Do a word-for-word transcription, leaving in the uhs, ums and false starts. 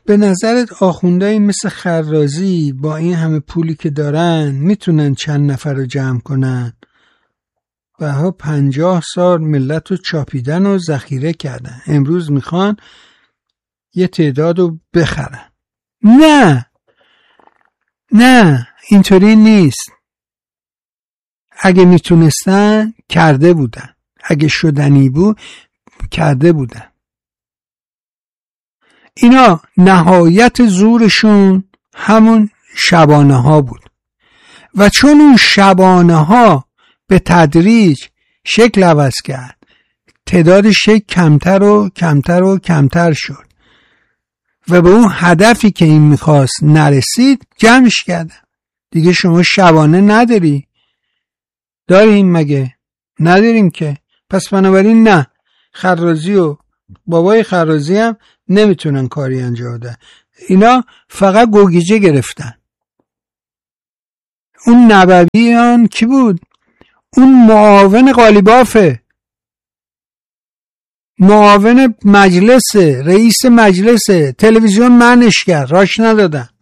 به نظرت آخوندهایی مثل خرازی با این همه پولی که دارن میتونن چند نفر رو جمع کنن؟ و ها پنجاه سال ملت رو چاپیدن و ذخیره کردن، امروز میخوان یه تعداد رو بخرن. نه نه اینطوری نیست. اگه میتونستن کرده بودن، اگه شدنی بود کرده بودن. اینا نهایت زورشون همون شبانه ها بود و چون اون شبانه ها به تدریج شکل عوض کرد، تعداد شکل کمتر و کمتر و کمتر شد و به اون هدفی که این میخواست نرسید، جمعش کردن. دیگه شما شبانه نداری؟ داریم مگه؟ نداریم که. پس بنابراین نه، خرازی و بابای خرازی هم نمیتونن کاری انجام بدن. اینا فقط گوگیجه گرفتن. اون نبویان کی بود؟ اون معاون قالیبافه، معاون مجلس، رئیس مجلس. تلویزیون منعش کرد، راش ندادن.